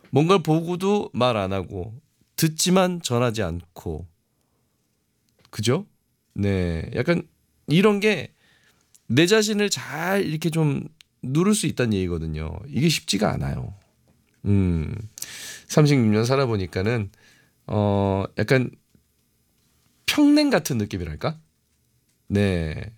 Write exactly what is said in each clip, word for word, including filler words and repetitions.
뭔가를 보고도 말 안 하고 듣지만 전하지 않고 그죠? 네, 약간 이런 게 내 자신을 잘 이렇게 좀 누를 수 있다는 얘기거든요. 이게 쉽지가 않아요. 음, 삼십육 년 살아보니까는 어 약간 평냉 같은 느낌이랄까? 네.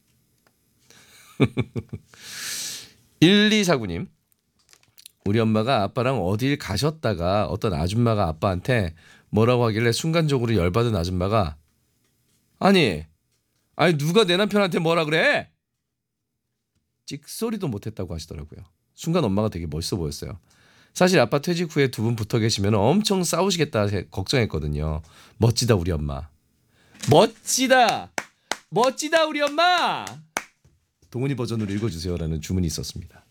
일이사구 님. 우리 엄마가 아빠랑 어딜 가셨다가 어떤 아줌마가 아빠한테 뭐라고 하길래 순간적으로 열받은 아줌마가 아니, 아니 누가 내 남편한테 뭐라 그래? 찍소리도 못했다고 하시더라고요. 순간 엄마가 되게 멋있어 보였어요. 사실 아빠 퇴직 후에 두 분 붙어 계시면 엄청 싸우시겠다 걱정했거든요. 멋지다 우리 엄마. 멋지다. 멋지다 우리 엄마. 동훈이 버전으로 읽어주세요라는 주문이 있었습니다.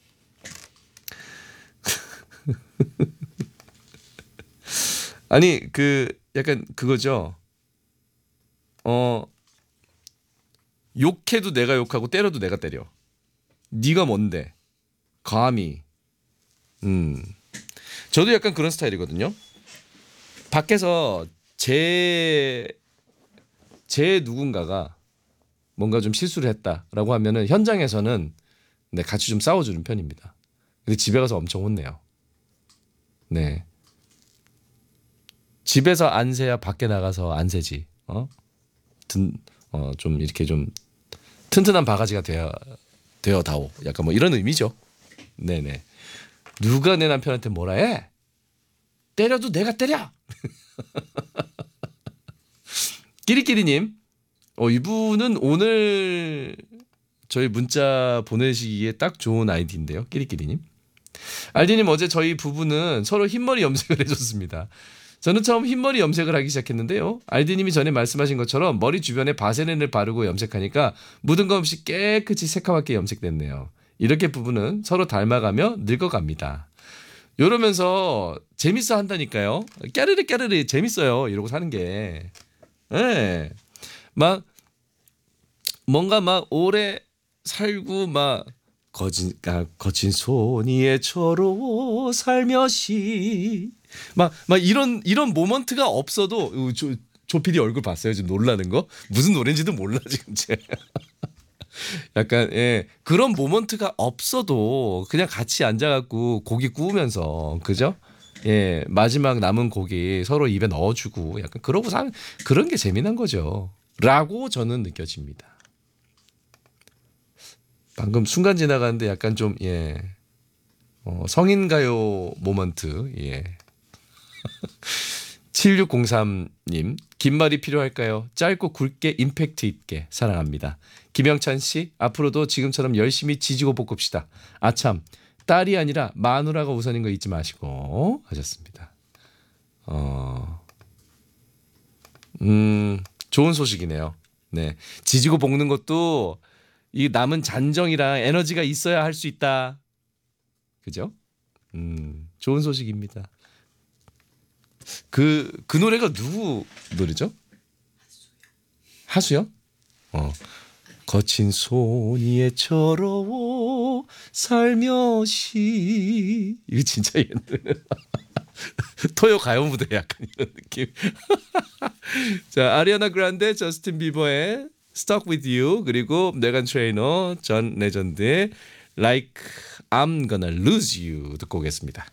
아니 그 약간 그거죠. 어 욕해도 내가 욕하고 때려도 내가 때려. 네가 뭔데? 감히. 음. 저도 약간 그런 스타일이거든요. 밖에서 제, 제 누군가가 뭔가 좀 실수를 했다라고 하면은 현장에서는 네, 같이 좀 싸워주는 편입니다. 근데 집에 가서 엄청 혼내요. 네. 집에서 안 세야 밖에 나가서 안 세지. 어? 든, 어, 좀 이렇게 좀 튼튼한 바가지가 되어, 되어 다오. 약간 뭐 이런 의미죠. 네네. 누가 내 남편한테 뭐라 해? 때려도 내가 때려. 끼리끼리님, 어, 이분은 오늘 저희 문자 보내시기에 딱 좋은 아이디인데요. 끼리끼리님. 알디님 어제 저희 부부는 서로 흰머리 염색을 해줬습니다. 저는 처음 흰머리 염색을 하기 시작했는데요. 알디님이 전에 말씀하신 것처럼 머리 주변에 바세린을 바르고 염색하니까 묻은 거 없이 깨끗이 새카맣게 염색됐네요. 이렇게 부부는 서로 닮아가며 늙어갑니다. 이러면서 재밌어 한다니까요. 깨르르 깨르르 재밌어요. 이러고 사는 게. 예. 네. 막 뭔가 막 오래 살고 막 거진 아, 거친 손이에 저로 살며시 막 막 이런 이런 모먼트가 없어도 조, 조피디 얼굴 봤어요. 지금 놀라는 거 무슨 노래인지도 몰라 지금 제. 약간 예 그런 모먼트가 없어도 그냥 같이 앉아갖고 고기 구우면서 그죠? 예 마지막 남은 고기 서로 입에 넣어주고 약간 그러고 사는 그런 게 재미난 거죠.라고 저는 느껴집니다. 방금 순간 지나가는데 약간 좀 예. 어, 성인가요 모먼트 예. 칠육공삼 님 긴 말이 필요할까요? 짧고 굵게 임팩트 있게 사랑합니다. 김영찬 씨 앞으로도 지금처럼 열심히 지지고 볶읍시다. 아참 딸이 아니라 마누라가 우선인 거 잊지 마시고 하셨습니다. 어, 음 좋은 소식이네요. 네 지지고 볶는 것도 이 남은 잔정이랑 에너지가 있어야 할 수 있다. 그죠? 음, 좋은 소식입니다. 그, 그 노래가 누구 노래죠? 하수요? 어. 거친 손이에 저러워 살며시 이거 진짜 옛날 토요 가요 무대 약간 이런 느낌. 자 아리아나 그란데 저스틴 비버의 Stuck with You 그리고 메간 트레이너 전 레전드의 Like I'm Gonna Lose You 듣고 오겠습니다.